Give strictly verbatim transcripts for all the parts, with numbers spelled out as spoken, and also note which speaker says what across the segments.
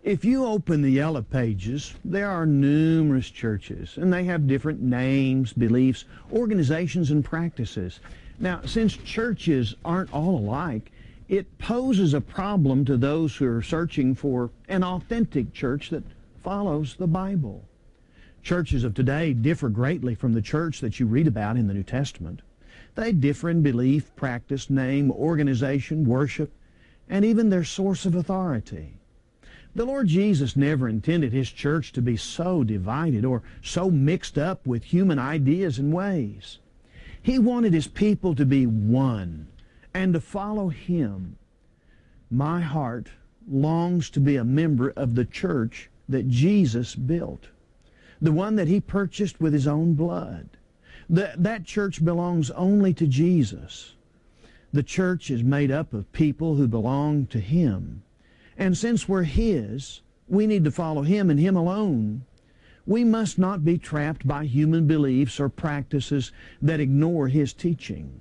Speaker 1: If you open the Yellow Pages, there are numerous churches, and they have different names, beliefs, organizations, and practices. Now, since churches aren't all alike, it poses a problem to those who are searching for an authentic church that follows the Bible. Churches of today differ greatly from the church that you read about in the New Testament. They differ in belief, practice, name, organization, worship, and even their source of authority. The Lord Jesus never intended His church to be so divided or so mixed up with human ideas and ways. He wanted His people to be one and to follow Him. My heart longs to be a member of the church that Jesus built, the one that He purchased with His own blood. The, that church belongs only to Jesus. The church is made up of people who belong to Him. And since we're His, we need to follow Him and Him alone. We must not be trapped by human beliefs or practices that ignore His teaching.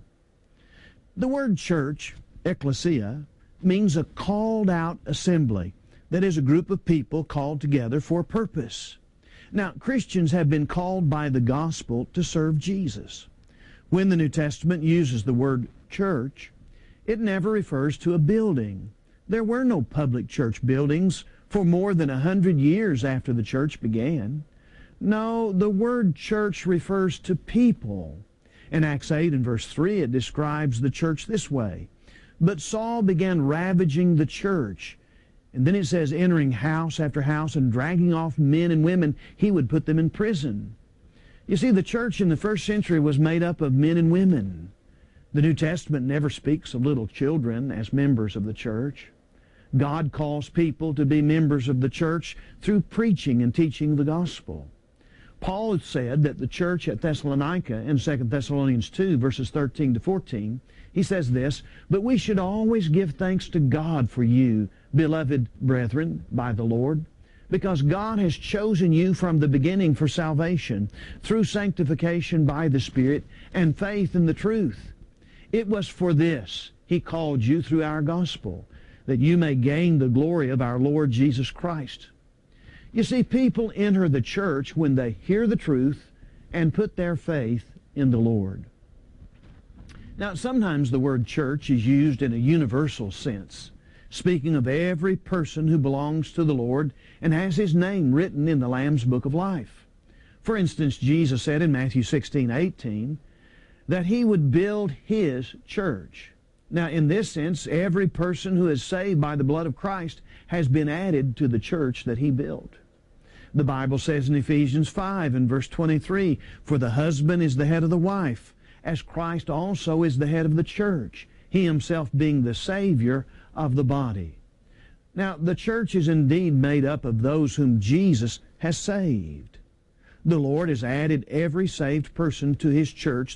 Speaker 1: The word church, ecclesia, means a called-out assembly. That is, a group of people called together for a purpose. Now, Christians have been called by the gospel to serve Jesus. When the New Testament uses the word church, it never refers to a building. There were no public church buildings for more than a hundred years after the church began. No, the word church refers to people. In Acts eight and verse three, it describes the church this way: "But Saul began ravaging the church." And then it says, entering house after house and dragging off men and women, he would put them in prison. You see, the church in the first century was made up of men and women. The New Testament never speaks of little children as members of the church. God calls people to be members of the church through preaching and teaching the gospel. Paul said that the church at Thessalonica in Second Thessalonians two, verses thirteen to fourteen, he says this, "But we should always give thanks to God for you, beloved brethren, by the Lord, because God has chosen you from the beginning for salvation, through sanctification by the Spirit and faith in the truth. It was for this He called you through our gospel, that you may gain the glory of our Lord Jesus Christ." You see, people enter the church when they hear the truth and put their faith in the Lord. Now, sometimes the word church is used in a universal sense, speaking of every person who belongs to the Lord and has his name written in the Lamb's Book of Life. For instance, Jesus said in Matthew sixteen eighteen that He would build His church. Now, in this sense, every person who is saved by the blood of Christ has been added to the church that He built. The Bible says in Ephesians five and verse twenty-three, "For the husband is the head of the wife, as Christ also is the head of the church, He Himself being the Savior of the body." Now, the church is indeed made up of those whom Jesus has saved. The Lord has added every saved person to His church